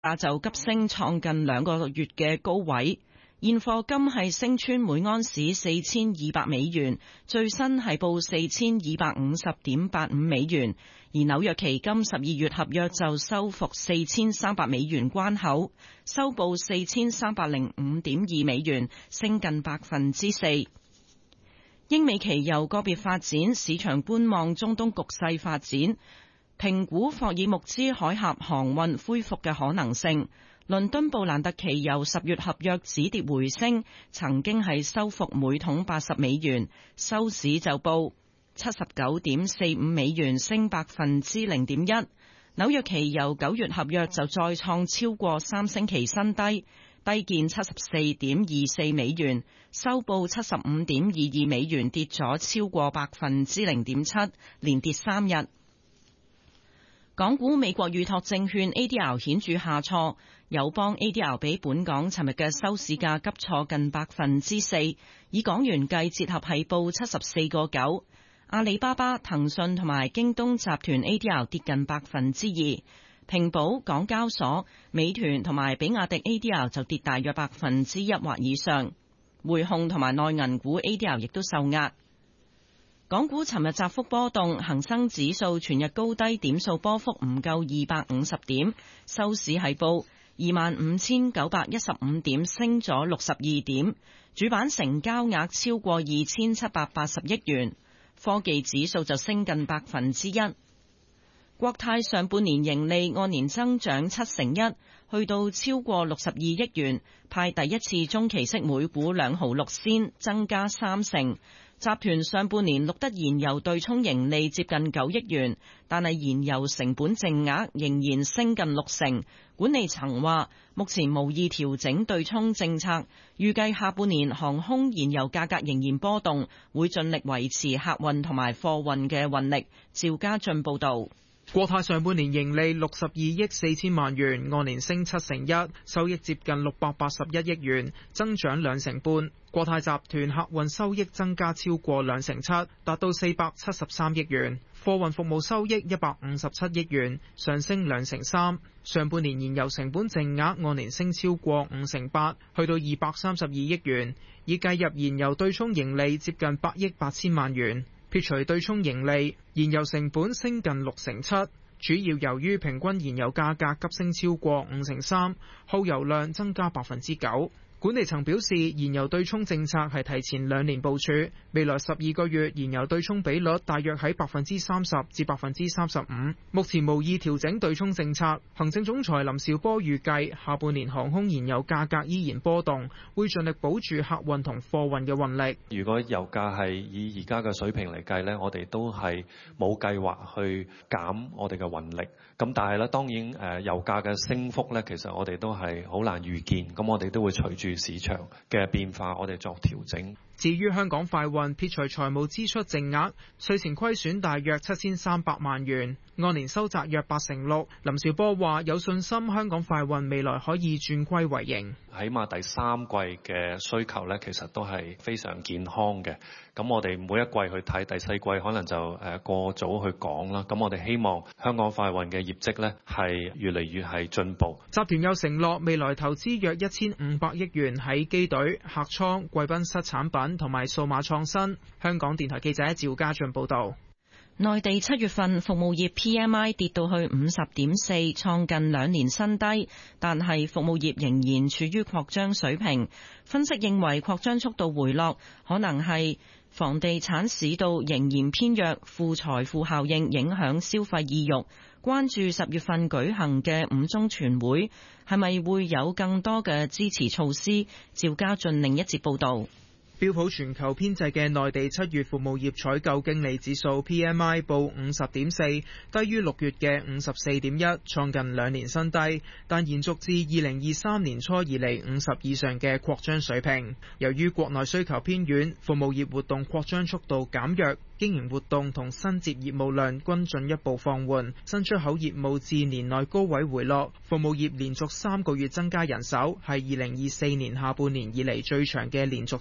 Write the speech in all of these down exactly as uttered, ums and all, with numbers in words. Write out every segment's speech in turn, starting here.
價就急升，創近兩個月嘅高位。現貨金係升穿每安士四千二百美元，最新係報四千二百五十點八五美元。而紐約期金十二月合約就收復四千三百美元關口，收報四千三百零五點二美元，升近百分之四。英美期油個別發展，市場觀望中東局勢發展，評估霍爾木茲海峽航運恢復嘅可能性。倫敦布蘭特期油十月合約止跌回升，曾經係收復每桶八十美元，收市就報七十九點四五美元，升百分之零點一。紐約期油九月合約就再創超過三星期新低，低見七十四點二四美元，收報七十五點二二美元，跌咗超過百分之零點七，連跌三日。港股美國預託證券 A D R 顯著下挫，友邦 A D R 比本港尋日嘅收市價急挫近百分之四，以港元計折合係報七十四個九。阿里巴巴、騰訊同埋京東集團 A D R 跌近百分之二，平保、港交所、美團同埋比亞迪 A D R 就跌大約百分之一或以上，匯控同埋內銀股 A D R 亦都受壓。港股尋日窄幅波動，恒生指數全日高低點數波幅唔夠二百五十點，收市係報二萬五千九百一十五點，升咗六十二點，主板成交額超過二千七百八十億元，科技指數就升近百分之一。國泰上半年盈利按年增長七成一，去到超過六十二億元，派第一次中期息每股兩毫六仙，增加三成。集團上半年錄得燃油對沖盈利接近九億元，但係燃油成本淨額仍然升近六成。管理層話目前無意調整對沖政策，預計下半年航空燃油價格仍然波動，會盡力維持客運同埋貨運嘅運力。趙家俊報導。 國泰上半年盈利六十二億四千萬元，按年升七成一，收益接近六百八十一億元，增長兩成半。國泰集團客運收益增加超過兩成七，達到四百七十三億元。貨運服務收益一百五十七億元，上升兩成三。上半年燃油成本淨額按年升超過五成八，去到二百三十二億元，已計入燃油對沖盈利接近八億八千萬元。撇除對沖盈利，燃油成本升近六成七，主要由於平均燃油價格急升超過五成三，耗油量增加百分之九。管理層表示，燃油對沖政策係提前兩年部署，未來十二個月燃油對沖比率大約喺百分之三十至百分之三十五。目前無意調整對沖政策。行政總裁林紹波預計下半年航空燃油價格依然波動，會盡力保住客運同貨運嘅運力。 如果油價係以而家嘅水平嚟計呢，我哋都係冇計劃去減我哋嘅運力。咁但係咧，當然誒油價嘅升幅咧，其實我哋都係好難預見。咁我哋都會隨住市場嘅變化，我哋作調整。 至於香港快運撇除財務支出淨額，稅前虧損大約七千三百萬元，按年收窄約八成六。林紹波話有信心香港快運未來可以轉虧為盈。 起碼第三季嘅需求咧，其實都係非常健康嘅。咁我哋每一季去睇，第四季可能就誒過早去講啦。咁我哋希望香港快運嘅業績咧係越嚟越係進步。 集團又承諾未來投資約一千五百億元喺機隊、客艙、貴賓室產品同埋數碼創新。香港電台記者趙家俊報道。 內地七月份服務業 P M I 跌到去五十點四，創近兩年新低，但係服務業仍然處於擴張水平。分析認為擴張速度回落，可能係房地產市道仍然偏弱，負財富效應影響消費意欲。關注十月份舉行嘅五中全會，係咪會有更多嘅支持措施？趙家俊另一節報導。 標普全球編製嘅內地七月服務業採購經理指數 P M I 報五十點四，低於六月嘅五十四點一，創近兩年新低，但延續至二零二三年初以嚟五十以上嘅擴張水平。由於國內需求偏軟，服務業活動擴張速度減弱，經營活動同新接業務量均進一步放緩，新出口業務自年內高位回落。服務業連續三個月增加人手，係二零二四年下半年以嚟最長嘅連續增長期。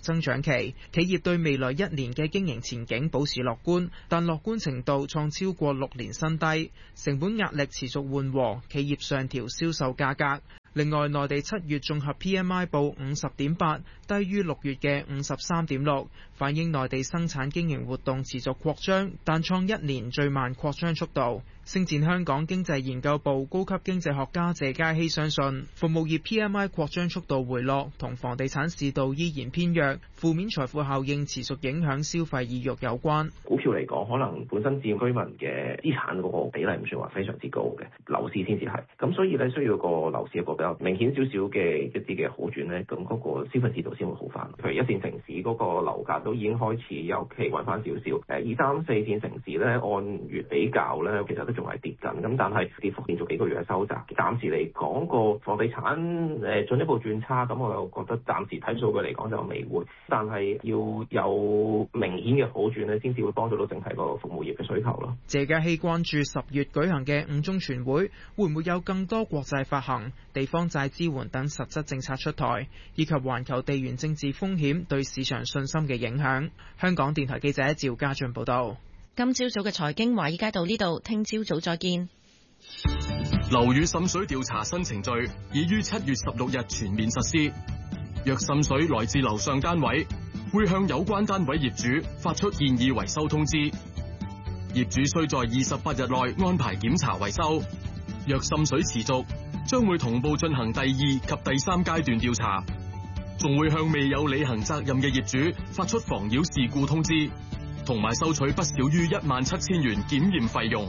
期，企業對未來一年嘅經營前景保持樂觀，但樂觀程度創超過六年新低，成本壓力持續緩和，企業上調銷售價格。另外，內地七月綜合 P M I 報五十點八，低於六月嘅五十三點六，反映內地生產經營活動持續擴張，但創一年最慢擴張速度。星展香港經濟研究部高級經濟學家謝佳希相信，服務業 P M I 擴張速度回落，同房地產市道依然偏弱，負面財富效應持續影響消費意欲有關。 股票嚟講，可能本身佔居民嘅資產嗰個比例唔算話非常之高嘅，樓市先至係。咁所以咧，需要個樓市一個比較明顯少少嘅一啲嘅好轉咧，咁嗰個消費市道先會好翻。譬如一線城市嗰個樓價都已經開始有企穩翻少少，誒二三四線城市咧按月比較咧，其實都仲係跌緊，咁但係跌幅連續幾個月嘅收窄。暫時嚟講個房地產誒進一步轉差，咁我又覺得暫時睇數據嚟講就未會，但係要有明顯嘅好轉咧，先至會幫助到整體個服務業嘅需求咯。 謝家希關注十月舉行嘅五中全會會唔會有更多國債發行、地方債支援等實質政策出台，以及環球地緣政治風險對市場信心嘅影響。香港電台記者趙家俊報道。 今朝早嘅財經華爾街到呢度，聽朝早再見。 樓宇滲水調查新程序已於七月十六日全面實施。若滲水來自樓上單位，會向有關單位業主發出建議維修通知。業主需在二十八日內安排檢查維修。若滲水持續，將會同步進行第二及第三階段調查，仲會向未有履行責任嘅業主發出妨擾事故通知，同埋收取不少於一萬七千元檢驗費用。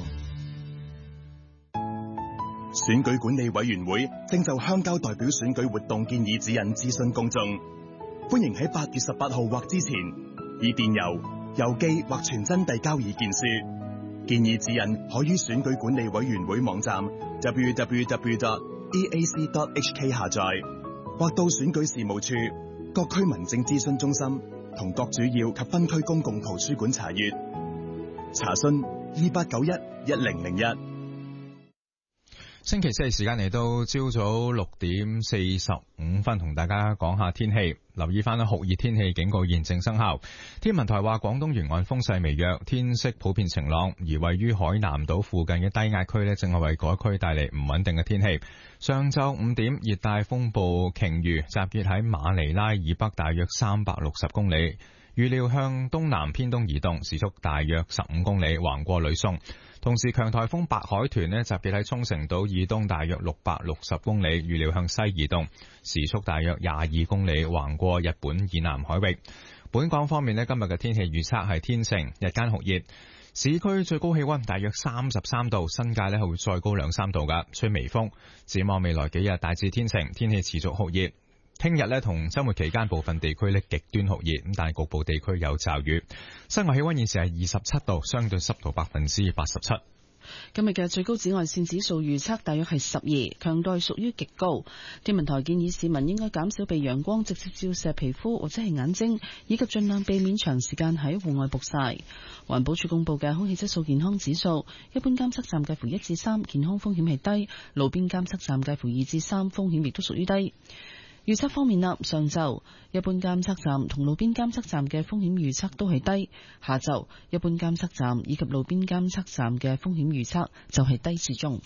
選舉管理委員會正就鄉郊代表選舉活動建議指引諮詢公眾，歡迎喺八月十八號或之前以電郵、郵寄或傳真遞交意見書。建議指引可於選舉管理委員會網站 double-u double-u double-u dot e a c dot h k 下載，或到選舉事務處、各區民政諮詢中心同各主要及分區公共圖書館查閱。查詢二八九一一零零一。 星期四時間嚟到朝早六點四十五分，同大家講下天氣。留意翻啦，酷熱天氣警告現正生效。天文台話廣東沿岸風勢微弱，天色普遍晴朗。而位於海南島附近嘅低壓區呢，正係為嗰區帶嚟唔穩定嘅天氣。上晝五點，熱帶風暴鯨魚集結喺馬尼拉以北大約三百六十公里，預料向東南偏東移動，時速大約十五公里，橫過呂宋。同時，強颱風白海豚呢集結喺沖繩島以東大約六百六十公里，預料向西移動，時速大約廿二公里，橫過日本以南海域。本港方面呢，今日嘅天氣預測係天晴，日間酷熱，市區最高氣溫大約三十三度，新界呢係會再高兩三度㗎，吹微風。展望未來幾日大致天晴，天氣持續酷熱。聽日呢同週末期間部分地區呢極端酷熱，咁但係局部地區有驟雨。室外氣溫現時係二十七度，相對濕度百分之八十七。 今日嘅最高紫外線指數預測大約係十二，強度屬於極高。天文台建議市民應該減少被陽光直接照射皮膚或者係眼睛，以及盡量避免長時間喺戶外曝曬。環保署公布嘅空氣質素健康指數，一般監測站介乎一至三，健康風險係低；路邊監測站介乎二至三，風險亦都屬於低。預測方面啦，上晝一般監測站同路邊監測站嘅風險預測都係低，下晝一般監測站以及路邊監測站嘅風險預測就係低至中。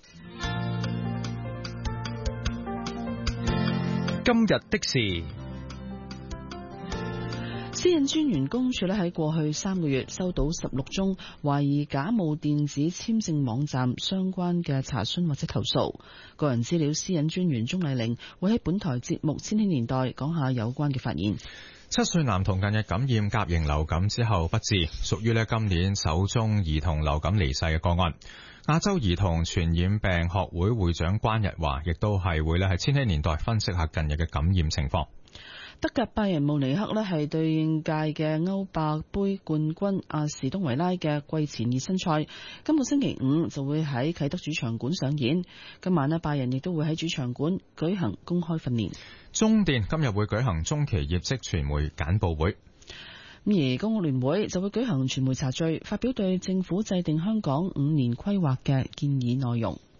今日的事， 私隱專員公署咧喺過去三個月收到十六宗懷疑假冒電子簽證網站相關嘅查詢或者投訴。個人資料私隱專員鍾麗玲會喺本台節目《千禧年代》講下有關嘅發現。 七歲男童近日感染甲型流感之後不治，屬於咧今年首宗兒童流感離世嘅個案。亞洲兒童傳染病學會會長關日華亦都係會咧喺《千禧年代》分析下近日嘅感染情況。 德甲拜仁慕尼黑咧係對應屆嘅歐霸杯冠軍阿士東維拉嘅季前熱身賽，今個星期五就會喺啟德主場館上演。今晚咧拜仁亦都會喺主場館舉行公開訓練。 中電今日會舉行中期業績傳媒簡報會。 而公屋聯會就會舉行傳媒茶敘，發表對政府制定香港五年規劃嘅建議內容。